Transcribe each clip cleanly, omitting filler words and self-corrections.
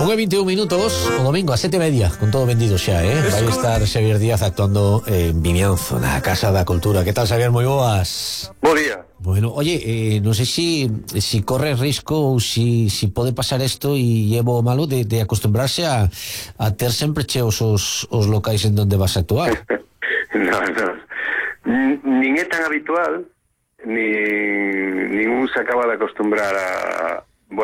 1:21, o domingo a 7:30, con todo vendido xa, vai estar Xavier Díaz actuando en Vimianzo, na Casa da Cultura. Que tal, Xavier? Moi boas. Bo día. Bueno, oye, non sei si corre risco ou si pode pasar isto e llevo malo de acostumbrarse a ter sempre cheos os locais en donde vas a actuar. No. Nin é tan habitual, nin un se acaba de acostumbrar a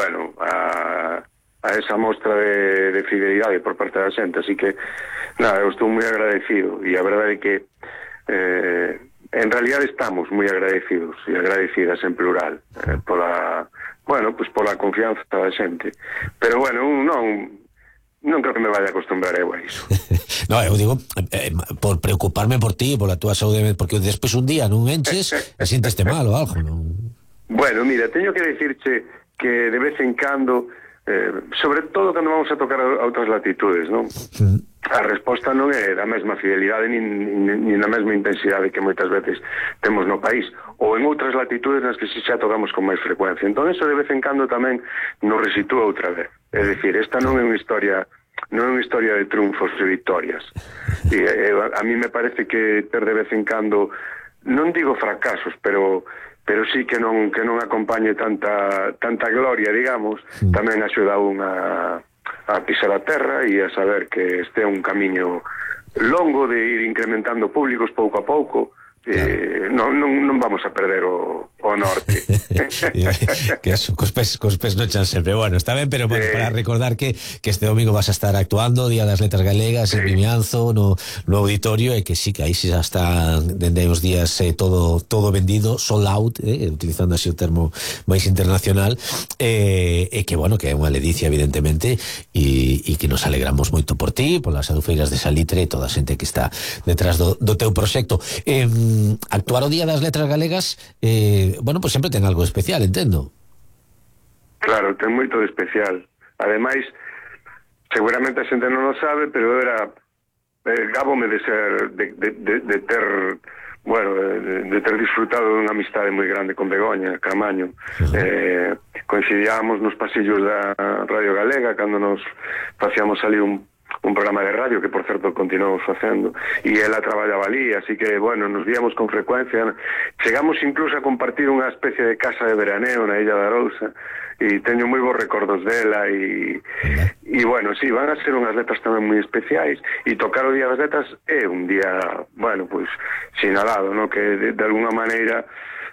esa mostra de fidelidade por parte da xente, así que nada, eu estou moi agradecido e a verdade é que en realidad estamos moi agradecidos e agradecidas en plural pola confianza da xente, pero bueno, non creo que me vaya a acostumbrar eu a iso. No, eu digo por preocuparme por ti, por a túa saúde, porque despois un día non enches e sienteste mal ou algo, non? Bueno, mira, teño que dicirche que de vez en cando, sobre todo cando vamos a tocar a outras latitudes, non? A resposta non é da mesma fidelidade nin da mesma intensidade que moitas veces temos no país, ou en outras latitudes nas que xa tocamos con máis frecuencia. Entón, eso de vez en cando tamén nos resitúa outra vez. É dicir, esta non é unha historia de triunfos e victorias. E a mí me parece que ter de vez en cando, non digo fracasos, pero sí que non acompañe tanta gloria, digamos, tamén axuda un a pisar a terra e a saber que este é un camiño longo de ir incrementando públicos pouco a pouco. Non vamos a perder o norte. Que eso, cos pés non chan sempre. Bueno, está ben, pero bueno, para recordar que este domingo vas a estar actuando Día das Letras Galegas en Vimianzo, no auditorio, e que sí, que aí xa está dende os días todo vendido, sold out, utilizando así o termo máis internacional, e que bueno, que é unha ledicia evidentemente, e que nos alegramos moito por ti, polas adufeiras de Salitre e toda a xente que está detrás do teu proxecto. Actuar o Día das Letras Galegas, bueno, pues sempre ten algo especial, entendo. Claro, ten moito de especial. Ademais, seguramente a xente non o sabe, pero gábome de ter disfrutado dunha amistade moi grande con Begoña Camaño. Coincidíamos nos pasillos da Radio Galega cando nos facíamos ali un programa de radio que, por certo, continuamos facendo, e ela traballaba ali, así que, bueno, nos víamos con frecuencia. Chegamos incluso a compartir unha especie de casa de veraneo na Illa da Arousa, e teño moi bons recordos dela, e bueno, sí, van a ser unhas letras tamén moi especiais, e tocar o Día das Letras é un día, bueno, pues, sinalado, ¿no? Que de alguna maneira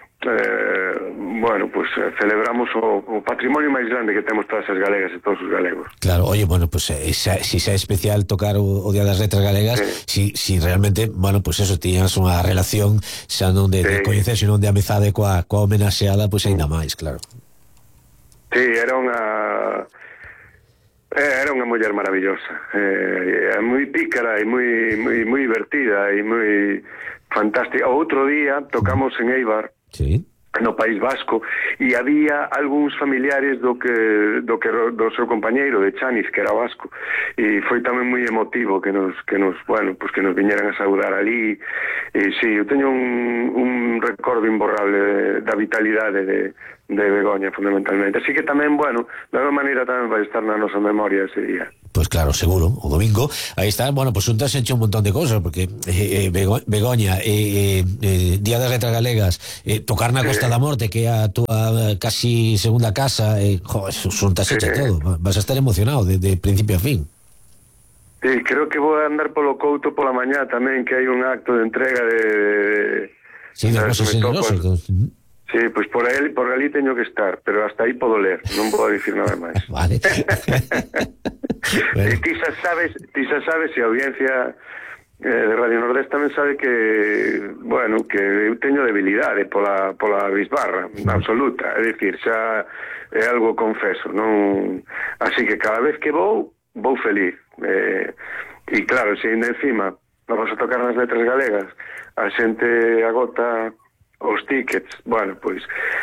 celebramos o patrimonio máis grande que temos todas as galegas e todos os galegos. Claro, oye, bueno, pues si xa é especial tocar o Día das Letras Galegas, si realmente, bueno, pues eso, tiñas unha relación xa non de coñecer, sino de amizade coa homenaxeada, pues ainda máis, claro. Sí, era unha muller maravillosa, moi pícara e moi divertida e moi fantástica. O outro día tocamos en Eibar, sí, no País Vasco, e había algúns familiares do seu compañeiro de Chanis, que era vasco, e foi tamén moi emotivo que nos viñeran a saudar ali. E sí, eu teño un recordo imborrable da vitalidade de Begoña, fundamentalmente, así que tamén, bueno, de alguma maneira tamén vai estar na nosa memoria ese día. Pues claro, seguro, o domingo aí está, bueno, pues untas hecho un montón de cosas, porque Begoña, Día das Letras Galegas, tocar na Costa da Morte, que é a túa casi segunda casa, xuntas hecho todo, vas a estar emocionado de principio a fin. Sí, creo que vou a andar polo Couto pola mañá tamén, que hai un acto de entrega de sí, de Rosas Generosas. Sí, pois por ali teño que estar, pero hasta aí podo ler, non podo dicir nada máis. Vale. Bueno. Ti xa sabes, e a audiencia de Radio Nordés tamén sabe que, bueno, que eu teño debilidade pola bisbarra absoluta, é dicir, xa é algo confeso, non? Así que cada vez que vou feliz. E claro, se ainda encima vamos a tocar nas Letras Galegas, a xente agota os tickets, bueno, pois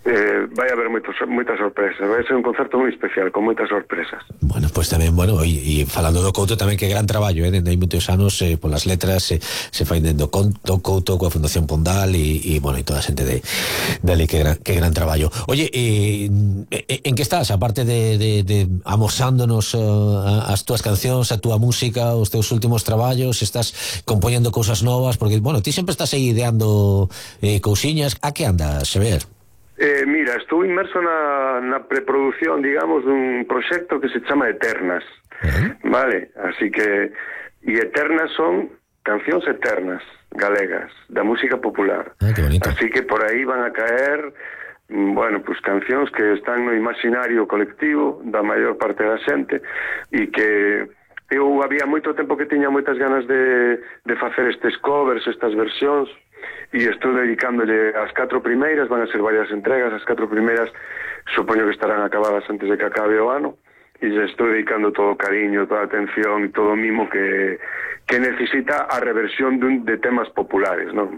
vai haber moitas sorpresas, vai ser un concerto moi especial, con moitas sorpresas. Bueno, pues tamén, bueno, e falando do Couto tamén, que gran traballo, dende hai moitos anos, polas letras se fai dendo Couto coa Fundación Pondal e bueno, e toda a xente dali, que gran traballo. Oye, en que estás, aparte de amosándonos as túas cancións, a túa música, os teus últimos traballos, estás compoñendo cousas novas, porque, bueno, ti sempre estás aí ideando cousiñas, a que andas, Xavier? Mira, estou inmerso na preproducción, digamos, dun proxecto que se chama Eternas, vale? Así que, e Eternas son cancións eternas galegas, da música popular. Que bonito. Así que por aí van a caer, bueno, pues cancións que están no imaginario colectivo da maior parte da xente, e que eu había moito tempo que tiña moitas ganas de facer estes covers, estas versións, e estou dedicándole as 4 primeiras, van a ser varias entregas, as 4 primeiras supoño que estarán acabadas antes de que acabe o ano, e ya estou dedicando todo o cariño, toda a atención e todo o mimo que necesita a reversión de temas populares, ¿no?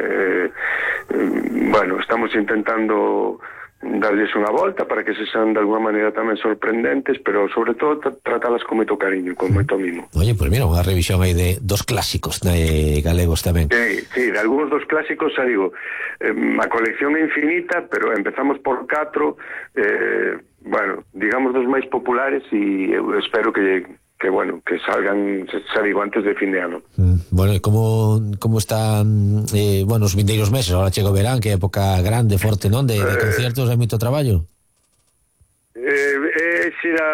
Bueno, estamos intentando darlles unha volta para que se sean de alguna maneira tamén sorprendentes, pero sobre todo tratalas con moito cariño, con moito mimo. Oye, pues mira, unha revisión aí de dos clásicos galegos tamén. Sí, de algúns dos clásicos, xa digo, a colección é infinita, pero empezamos por 4, bueno, digamos dos máis populares, e eu espero que bueno, que salgan, xa digo, antes de fin de ano. Bueno, e como están, bueno, os vindeiros meses? Ahora chega o verán, que é época grande, forte, non? De concertos, hai moito traballo? Será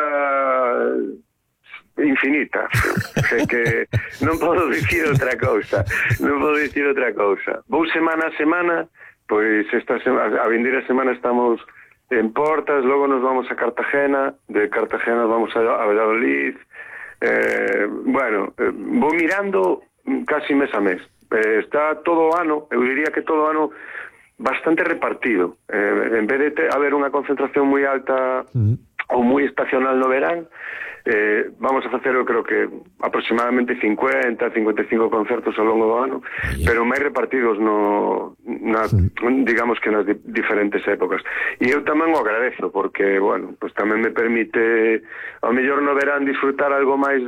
infinita. Que non podo dicir outra cousa. Vou semana a semana, pois esta semana, a vindeira semana estamos en Portas, logo nos vamos a Cartagena, de Cartagena vamos a Valladolid. Bueno, vou mirando casi mes a mes. Está todo o ano, eu diría que todo o ano bastante repartido. En vez de haber unha concentración moi alta ou moi estacional no verán, vamos a facer, eu creo que aproximadamente 50-55 concertos ao longo do ano, pero máis repartidos digamos que nas diferentes épocas. E eu tamén o agradezo, porque, bueno, pues tamén me permite ao mellor no verán disfrutar algo máis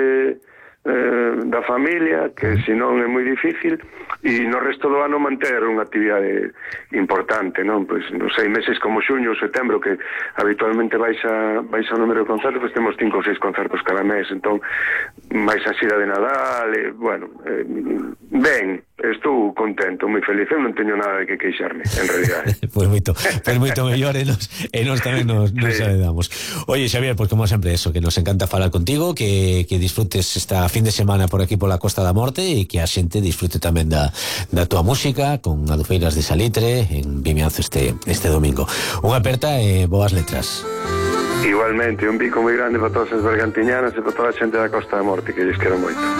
da familia, que senón é moi difícil, e no resto do ano manter unha actividade importante, non? Pois nos 6 meses como xuño ou setembro, que habitualmente vais a número de concertos, pois temos 5 ou 6 concertos cada mes, entón máis a xira de Nadal, bueno, ben, estou contento, moi feliz, eu non teño nada de que queixarme, en realidade. Pois moito mellor, e nos tamén nos ayudamos. Oye, Xavier, pues como sempre, eso, que nos encanta falar contigo, que disfrutes esta fin de semana por aquí pola Costa da Morte, e que a xente disfrute tamén da tua música con Adufeiras de Salitre en Vimianzo este domingo. Unha aperta e boas letras. Igualmente, un bico moi grande para todas as bergantiñanas e para toda a xente da Costa da Morte, que lles quero moito.